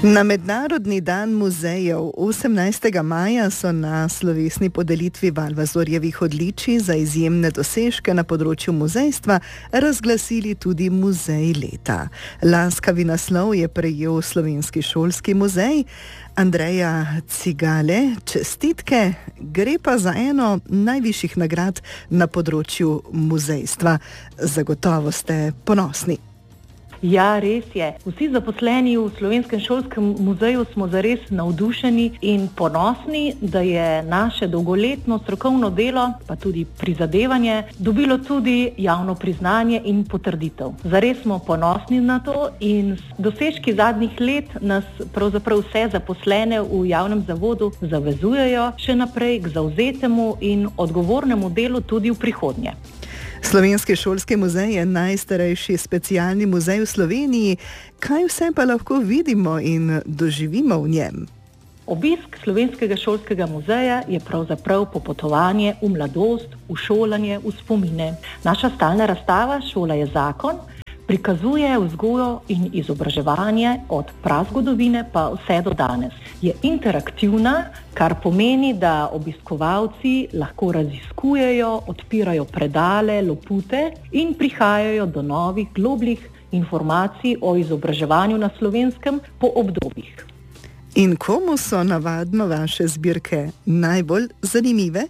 Na Mednarodni dan muzejev 18. maja so na slovesni podelitvi Valvazorjevih odličij za izjemne dosežke na področju muzejstva razglasili tudi Muzej leta. Laskavi naslov je prejel Slovenski šolski muzej. Andreja Cigale, čestitke, gre pa za eno najvišjih nagrad na področju muzejstva. Zagotovo ste ponosni. Ja, res je. Vsi zaposleni v Slovenskem šolskem muzeju smo zares navdušeni in ponosni, da je naše dolgoletno strokovno delo, pa tudi prizadevanje, dobilo tudi javno priznanje in potrditev. Zares smo ponosni na to in dosežki zadnjih let nas pravzaprav vse zaposlene v javnem zavodu zavezujejo še naprej k zavzetemu in odgovornemu delu tudi v prihodnje. Slovenski šolski muzej je najstarejši specialni muzej v Sloveniji. Kaj vse pa lahko vidimo in doživimo v njem? Obisk Slovenskega šolskega muzeja je pravzaprav popotovanje v mladost, v šolanje, v spomine. Naša stalna razstava Šola je zakon prikazuje vzgojo in izobraževanje od prazgodovine pa vse do danes. Je interaktivna, kar pomeni, da obiskovalci lahko raziskujejo, odpirajo predale, lopute in prihajajo do novih, globljih informacij o izobraževanju na Slovenskem po obdobjih. In komu so navadno vaše zbirke najbolj zanimive?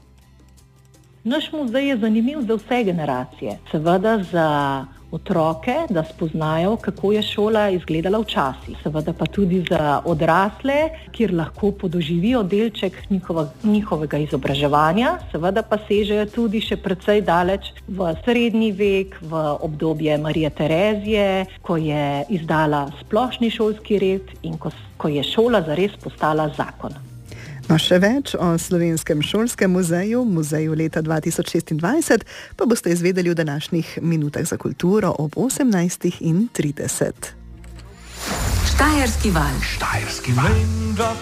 Naš muzej je zanimiv za vse generacije. Seveda za otroke, da spoznajo, kako je šola izgledala včasih. Seveda pa tudi za odrasle, kjer lahko podoživijo delček njihovega izobraževanja. Seveda pa sežejo tudi še precej daleč v srednji vek, v obdobje Marije Terezije, ko je izdala splošni šolski red in ko je šola zares postala zakon. No, še več o Slovenskem šolskem muzeju, muzeju leta 2026, pa boste izvedeli v današnjih minutah za kulturo ob 18:30. Štajerski val.